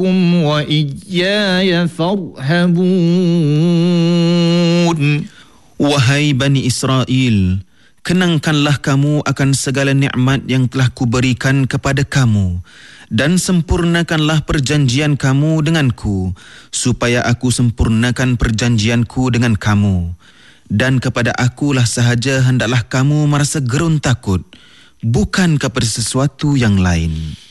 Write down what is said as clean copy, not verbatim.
وإياي فارهبون. Wahai Bani Israel, kenangkanlah kamu akan segala nikmat yang telah kuberikan kepada kamu dan sempurnakanlah perjanjian kamu denganku supaya aku sempurnakan perjanjianku dengan kamu. Dan kepada akulah sahaja hendaklah kamu merasa gerun takut, bukan kepada sesuatu yang lain.